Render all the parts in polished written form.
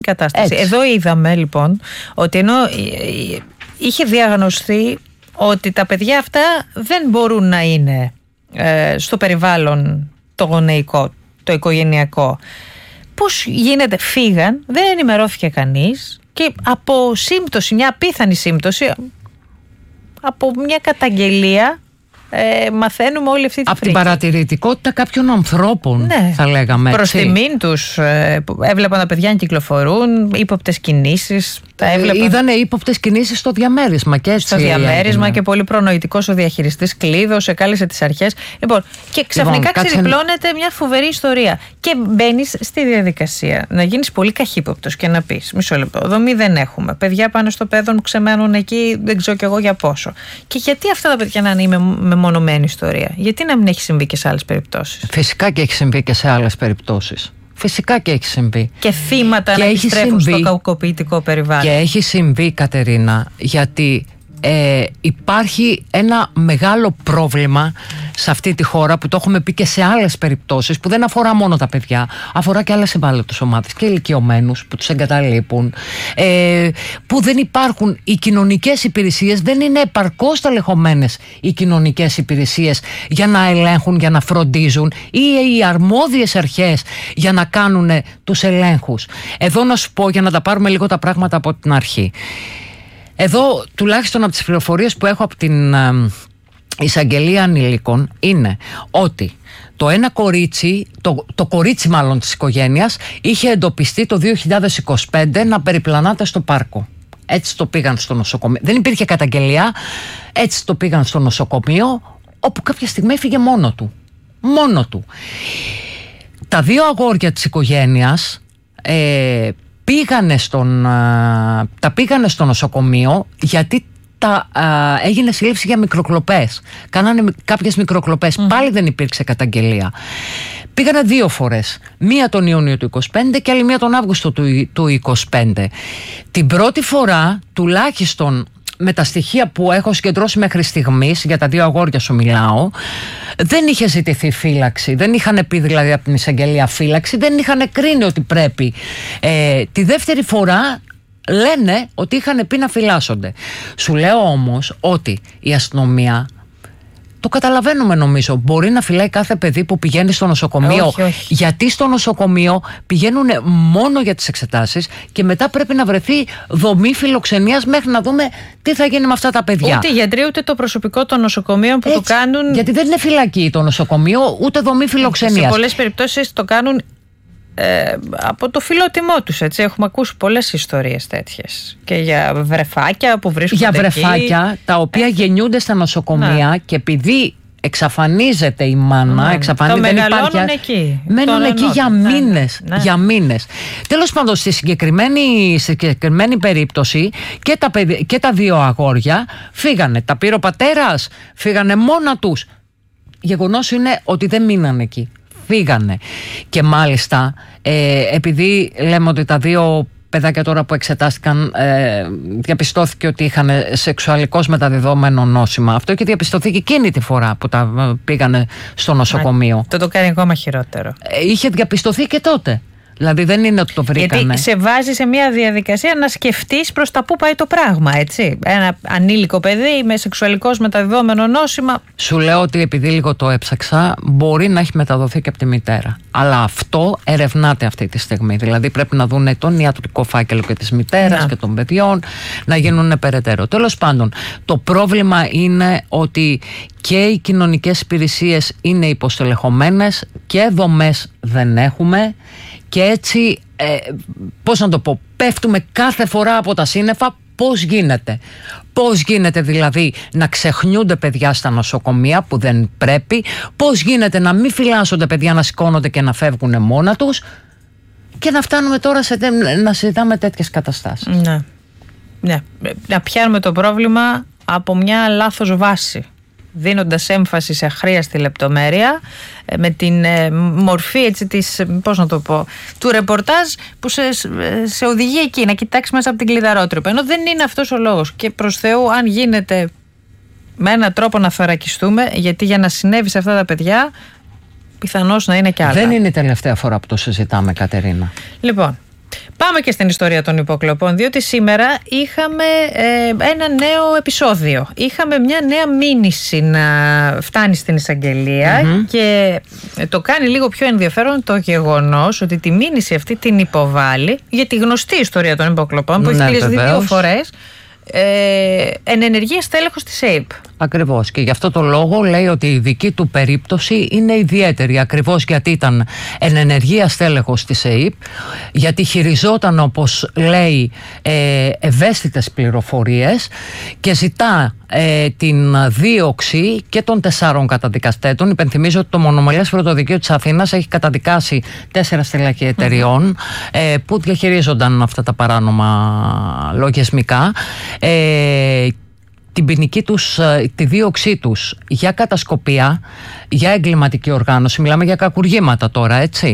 κατάσταση. Εδώ είδαμε λοιπόν ότι ενώ είχε διαγνωστεί ότι τα παιδιά αυτά δεν μπορούν να είναι στο περιβάλλον το γονεϊκό, το οικογενειακό. Πώς γίνεται, φύγαν, δεν ενημερώθηκε κανείς και από σύμπτωση, μια απίθανη σύμπτωση, από μια καταγγελία μαθαίνουμε όλη αυτή τη από την παρατηρητικότητα κάποιων ανθρώπων, θα λέγαμε. Προς τιμήν τους έβλεπαν τα παιδιά να κυκλοφορούν, ύποπτες κινήσεις. Είδανε ύποπτες κινήσεις στο διαμέρισμα και έτσι. Στο διαμέρισμα και πολύ προνοητικός ο διαχειριστής κλείδος, εκάλεσε τις αρχές. Λοιπόν, και ξαφνικά ξεδιπλώνεται μια φοβερή ιστορία. Και μπαίνεις στη διαδικασία να γίνεις πολύ καχύποπτος και να πεις: μισό λεπτό, δομή δεν έχουμε. Παιδιά πάνω στο παιδόν ξεμένουν εκεί, δεν ξέρω κι εγώ για πόσο. Και γιατί αυτά τα παιδιά να είναι μεμονωμένη ιστορία, γιατί να μην έχει συμβεί και σε άλλες περιπτώσεις? Φυσικά και έχει συμβεί και σε άλλες περιπτώσεις. Φυσικά και έχει συμβεί. Και θύματα να επιστρέφουν στο κακοποιητικό περιβάλλον. Και έχει συμβεί, Κατερίνα, γιατί υπάρχει ένα μεγάλο πρόβλημα σε αυτή τη χώρα που το έχουμε πει και σε άλλες περιπτώσεις, που δεν αφορά μόνο τα παιδιά, αφορά και άλλες ευάλωτες ομάδες και ηλικιωμένους που τους εγκαταλείπουν, που δεν υπάρχουν οι κοινωνικές υπηρεσίες, δεν είναι επαρκώς ταλαιχωμένες οι κοινωνικές υπηρεσίες για να ελέγχουν, για να φροντίζουν, ή οι αρμόδιες αρχές για να κάνουν τους ελέγχους. Εδώ να σου πω, για να τα πάρουμε λίγο τα πράγματα από την αρχή. Εδώ, τουλάχιστον από τις πληροφορίες που έχω από την εισαγγελία ανηλίκων, είναι ότι το ένα κορίτσι, το κορίτσι μάλλον της οικογένειας, είχε εντοπιστεί το 2025 να περιπλανάται στο πάρκο. Έτσι το πήγαν στο νοσοκομείο. Δεν υπήρχε καταγγελία, έτσι το πήγαν στο νοσοκομείο, όπου κάποια στιγμή έφυγε μόνο του. Μόνο του. Τα δύο αγόρια της οικογένειας τα πήγανε στο νοσοκομείο γιατί έγινε σύλληψη για μικροκλοπές. Κάνανε κάποιες μικροκλοπές. Πάλι δεν υπήρξε καταγγελία. Πήγανε 2 φορές. Μία τον Ιούνιο του 25 και άλλη μία τον Αύγουστο του 25. Την πρώτη φορά, τουλάχιστον με τα στοιχεία που έχω συγκεντρώσει μέχρι στιγμής, για τα 2 αγόρια σου μιλάω, δεν είχε ζητηθεί φύλαξη. Δεν είχαν πει δηλαδή από την εισαγγελία φύλαξη, δεν είχαν κρίνει ότι πρέπει. Τη δεύτερη φορά λένε ότι είχαν πει να φυλάσσονται. Σου λέω όμως ότι η αστυνομία, το καταλαβαίνουμε νομίζω, μπορεί να φυλάει κάθε παιδί που πηγαίνει στο νοσοκομείο. Όχι. Γιατί στο νοσοκομείο πηγαίνουν μόνο για τις εξετάσεις και μετά πρέπει να βρεθεί δομή φιλοξενίας μέχρι να δούμε τι θα γίνει με αυτά τα παιδιά. Ούτε οι γιατροί ούτε το προσωπικό των νοσοκομείων που το κάνουν. Γιατί δεν είναι φυλακή το νοσοκομείο, ούτε δομή φιλοξενίας. Σε πολλές περιπτώσεις το κάνουν από το φιλότιμό τους, έτσι. Έχουμε ακούσει πολλές ιστορίες τέτοιες. Και για βρεφάκια που βρίσκονται για βρεφάκια εκεί, τα οποία γεννιούνται στα νοσοκομεία και επειδή εξαφανίζεται η μάνα, δεν υπάρχει. Μένουν εκεί για μήνες. Για μήνες. Τέλος πάντων, στη συγκεκριμένη περίπτωση και τα 2 αγόρια φύγανε. Τα πήρε ο πατέρας, φύγανε μόνα τους. Γεγονός είναι ότι δεν μείνανε εκεί. Φύγανε. Και μάλιστα επειδή λέμε ότι τα 2 παιδάκια τώρα που εξετάστηκαν διαπιστώθηκε ότι είχαν σεξουαλικώς μεταδιδόμενο νόσημα. Αυτό είχε διαπιστωθεί και εκείνη τη φορά που τα πήγανε στο νοσοκομείο. Το κάνει ακόμα χειρότερο. Είχε διαπιστωθεί και τότε. Δηλαδή δεν είναι ότι το βρήκανε. Γιατί σε βάζει σε μια διαδικασία να σκεφτείς προς τα πού πάει το πράγμα, έτσι. Ένα ανήλικο παιδί με σεξουαλικώς μεταδιδόμενο νόσημα. Σου λέω ότι επειδή λίγο το έψαξα, μπορεί να έχει μεταδοθεί και από τη μητέρα. Αλλά αυτό ερευνάται αυτή τη στιγμή. Δηλαδή πρέπει να δουν τον ιατρικό φάκελο και της μητέρας και των παιδιών, να γίνουν περαιτέρω. Τέλος πάντων, το πρόβλημα είναι ότι και οι κοινωνικές υπηρεσίες είναι υποστελεχωμένες και δομές δεν έχουμε. Και έτσι, πώς να το πω, πέφτουμε κάθε φορά από τα σύννεφα. Πώς γίνεται δηλαδή να ξεχνιούνται παιδιά στα νοσοκομεία που δεν πρέπει, πώς γίνεται να μην φυλάσσονται παιδιά να σηκώνονται και να φεύγουν μόνα τους και να φτάνουμε τώρα να συζητάμε τέτοιες καταστάσεις. Ναι. Να πιάνουμε το πρόβλημα από μια λάθος βάση, δίνοντας έμφαση σε αχρίαστη λεπτομέρεια, με την μορφή έτσι της, πώς να το πω, του ρεπορτάζ που σε οδηγεί εκεί να κοιτάξει μέσα από την κλειδαρότρυπα, ενώ δεν είναι αυτός ο λόγος. Και προς Θεού, αν γίνεται με έναν τρόπο να θωρακιστούμε, γιατί για να συνέβη σε αυτά τα παιδιά πιθανώς να είναι κι άλλα. Δεν είναι η τελευταία φορά που το συζητάμε, Κατερίνα. Λοιπόν, Πάμε και στην ιστορία των υποκλοπών, διότι σήμερα είχαμε ένα νέο επεισόδιο. Είχαμε μια νέα μήνυση να φτάνει στην εισαγγελία και το κάνει λίγο πιο ενδιαφέρον το γεγονός ότι τη μήνυση αυτή την υποβάλλει για τη γνωστή ιστορία των υποκλοπών που έχει κλείσει 2 φορές εν ενεργεία στέλεχος της ΑΕΠ. Ακριβώς, και γι' αυτό το λόγο λέει ότι η δική του περίπτωση είναι ιδιαίτερη, ακριβώς γιατί ήταν εν ενεργεία στέλεχος της ΑΕΠ, γιατί χειριζόταν, όπως λέει, ευαίσθητες πληροφορίες και ζητά την δίωξη και των 4 καταδικαστέτων. Υπενθυμίζω ότι το Μονομελές Πρωτοδικείο της Αθήνας έχει καταδικάσει 4 στελέχη εταιριών που διαχειρίζονταν αυτά τα παράνομα λογισμικά. Την ποινική τους, τη δίωξή τους για κατασκοπία, για εγκληματική οργάνωση, μιλάμε για κακουργήματα τώρα, έτσι.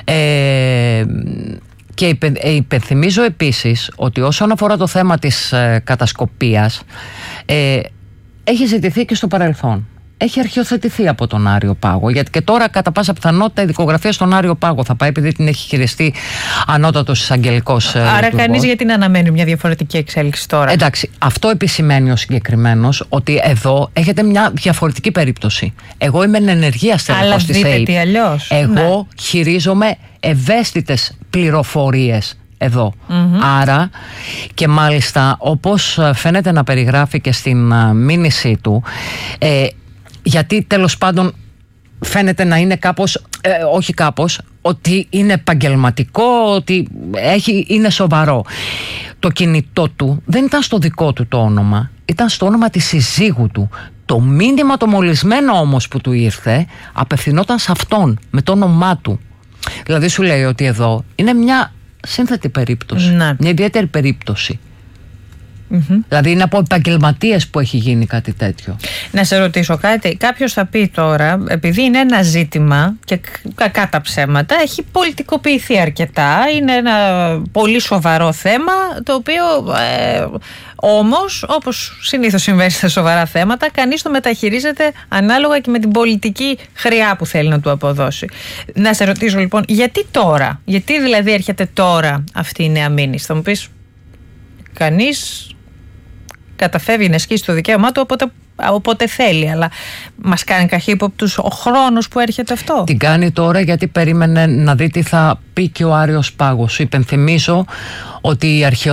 Και υπενθυμίζω επίσης ότι όσον αφορά το θέμα της κατασκοπίας, έχει ζητηθεί και στο παρελθόν. Έχει αρχιοθετηθεί από τον Άριο Πάγο, γιατί και τώρα κατά πάσα πιθανότητα η δικογραφία στον Άριο Πάγο θα πάει, επειδή την έχει χειριστεί ανώτατος εισαγγελικός. Άρα κανείς γιατί να αναμένει μια διαφορετική εξέλιξη τώρα? Εντάξει, αυτό επισημαίνει ο συγκεκριμένος, ότι εδώ έχετε μια διαφορετική περίπτωση. Εγώ είμαι εν ενεργεία στέλεχος της ΑΕΠ. Εγώ χειρίζομαι ευαίσθητες πληροφορίες εδώ. Άρα, και μάλιστα όπως φαίνεται να περιγράφει και στην μήνυσή του, γιατί τέλος πάντων φαίνεται να είναι κάπως, όχι κάπως, ότι είναι επαγγελματικό, ότι είναι σοβαρό. Το κινητό του δεν ήταν στο δικό του το όνομα, ήταν στο όνομα της συζύγου του. Το μήνυμα το μολυσμένο όμως που του ήρθε απευθυνόταν σε αυτόν, με το όνομά του. Δηλαδή σου λέει ότι εδώ είναι μια σύνθετη περίπτωση, μια ιδιαίτερη περίπτωση. Δηλαδή είναι από επαγγελματίες που έχει γίνει κάτι τέτοιο. Να σε ρωτήσω κάτι. Κάποιος θα πει τώρα, επειδή είναι ένα ζήτημα και κακά τα ψέματα, έχει πολιτικοποιηθεί αρκετά, είναι ένα πολύ σοβαρό θέμα, το οποίο όμως, όπως συνήθως συμβαίνει στα σοβαρά θέματα, κανείς το μεταχειρίζεται ανάλογα και με την πολιτική χρειά που θέλει να του αποδώσει. Να σε ρωτήσω λοιπόν, γιατί τώρα, γιατί δηλαδή έρχεται τώρα αυτή η νέα μήνυση? Θα μου πεις, κανείς καταφεύγει να ασκήσει το δικαίωμά του όποτε θέλει, αλλά μας κάνει καχύποπτους ο χρόνος που έρχεται αυτό. Την κάνει τώρα γιατί περίμενε να δει τι θα πει και ο Άριος Πάγος. Υπενθυμίζω ότι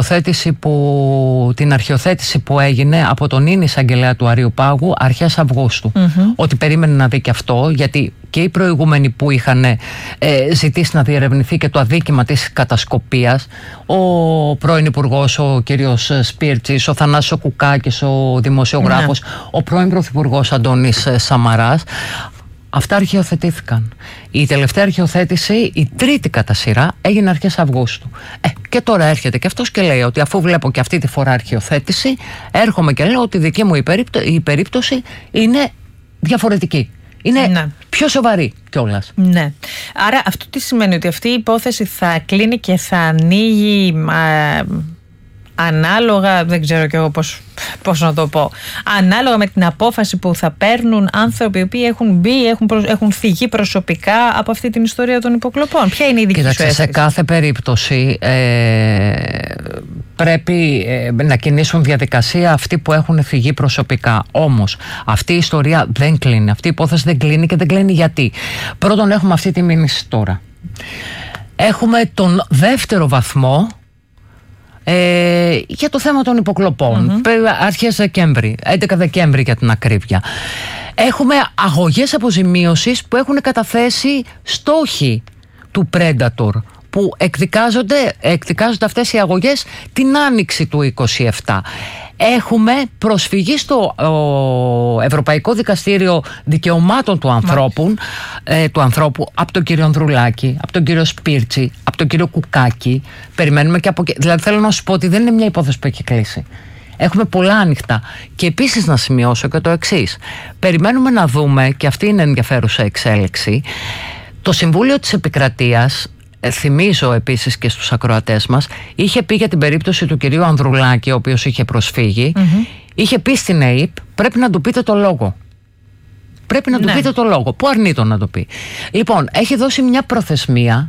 την αρχιοθέτηση που έγινε από τον ίν εισαγγελέα του Αρείου Πάγου αρχές Αυγούστου, ότι περίμενε να δει και αυτό, γιατί και οι προηγούμενοι που είχαν ζητήσει να διερευνηθεί και το αδίκημα της κατασκοπίας, ο πρώην Υπουργός, ο κύριος Σπίρτσης, ο Θανάσης Κουκάκης, ο δημοσιογράφος, ο πρώην Πρωθυπουργός Αντώνης Σαμαράς, αυτά αρχιοθετήθηκαν. Η τελευταία αρχιοθέτηση, η τρίτη κατά σειρά, έγινε αρχές Αυγούστου. Και τώρα έρχεται και αυτός και λέει ότι αφού βλέπω και αυτή τη φορά αρχιοθέτηση, έρχομαι και λέω ότι η δική μου η περίπτωση είναι διαφορετική. Είναι πιο σοβαρή κιόλας. Ναι. Άρα αυτό τι σημαίνει? Ότι αυτή η υπόθεση θα κλείνει και θα ανοίγει ανάλογα, δεν ξέρω κι εγώ πώς να το πω, ανάλογα με την απόφαση που θα παίρνουν άνθρωποι οι οποίοι έχουν μπει, έχουν θυγεί προσωπικά από αυτή την ιστορία των υποκλοπών? Ποια είναι η δική σου αίσθηση? Σε κάθε περίπτωση πρέπει να κινήσουν διαδικασία αυτοί που έχουν θυγεί προσωπικά. Όμως αυτή η ιστορία δεν κλείνει, αυτή η υπόθεση δεν κλείνει, και δεν κλείνει γιατί? Πρώτον, έχουμε αυτή τη μήνυση τώρα. Έχουμε τον δεύτερο βαθμό για το θέμα των υποκλοπών, αρχές Δεκέμβρη, 11 Δεκέμβρη για την ακρίβεια. Έχουμε αγωγές αποζημίωσης που έχουν καταθέσει στόχοι του Predator, που εκδικάζονται αυτές οι αγωγές την άνοιξη του 27. Έχουμε προσφυγή στο Ευρωπαϊκό Δικαστήριο Δικαιωμάτων του ανθρώπου από τον κύριο Ανδρουλάκη, από τον κύριο Σπίρτσι, από τον κύριο Κουκάκη. Περιμένουμε και από εκεί. Δηλαδή θέλω να σου πω ότι δεν είναι μια υπόθεση που έχει κλείσει. Έχουμε πολλά ανοιχτά. Και επίσης να σημειώσω και το εξής. Περιμένουμε να δούμε, και αυτή είναι ενδιαφέρουσα εξέλιξη, το Συμβούλιο της Επικρατείας, θυμίζω επίσης και στους ακροατές μας, είχε πει για την περίπτωση του κυρίου Ανδρουλάκη, ο οποίος είχε προσφύγει, είχε πει στην ΑΕΠ, πρέπει να του πείτε το λόγο. Πρέπει να του πείτε το λόγο. Πού αρνείτο να το πει? Λοιπόν, έχει δώσει μια προθεσμία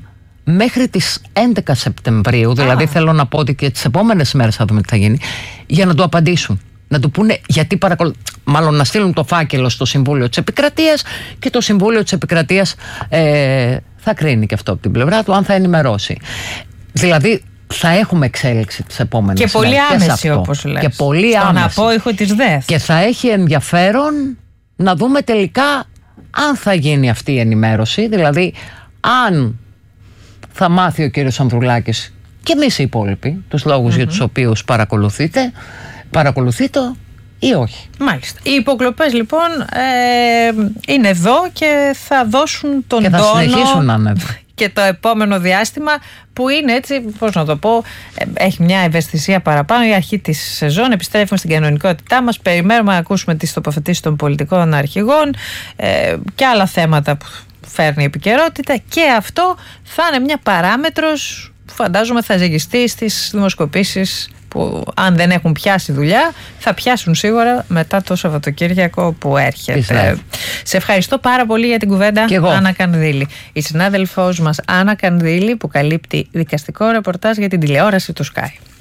μέχρι τις 11 Σεπτεμβρίου, δηλαδή θέλω να πω ότι και τις επόμενες μέρες θα δούμε τι θα γίνει, για να του απαντήσουν. Να του πούνε γιατί μάλλον να στείλουν το φάκελο στο Συμβούλιο της Επικρατείας και το Συμβούλιο της Επικρατείας θα κρίνει και αυτό από την πλευρά του, αν θα ενημερώσει. Δηλαδή θα έχουμε εξέλιξη τις επόμενες μέρες. Και πολύ άμεση, όπως λες. Και πολύ στον άμεση. απόϊχο της ΔΕΘ. Και θα έχει ενδιαφέρον να δούμε τελικά αν θα γίνει αυτή η ενημέρωση, δηλαδή αν θα μάθει ο κύριος Ανδρουλάκης και εμείς οι υπόλοιποι τους λόγους για τους οποίους παρακολουθείτε ή όχι. Μάλιστα. Οι υποκλοπές λοιπόν είναι εδώ και θα δώσουν τον και θα τόνο συνεχίσουν να είναι εδώ. Και το επόμενο διάστημα που είναι έτσι, πώς να το πω, έχει μια ευαισθησία παραπάνω, η αρχή της σεζόν, επιστρέφουμε στην κανονικότητά μας, περιμένουμε να ακούσουμε τις τοποθετήσεις των πολιτικών αρχηγών και άλλα θέματα που φέρνει η επικαιρότητα, και αυτό θα είναι μια παράμετρος που φαντάζομαι θα ζυγιστεί στις δημοσκοπήσεις που αν δεν έχουν πιάσει δουλειά θα πιάσουν σίγουρα μετά το Σαββατοκύριακο που έρχεται. Σε ευχαριστώ πάρα πολύ για την κουβέντα, Άννα Κανδύλη. Η συνάδελφός μας Άννα Κανδύλη που καλύπτει δικαστικό ρεπορτάζ για την τηλεόραση του Sky.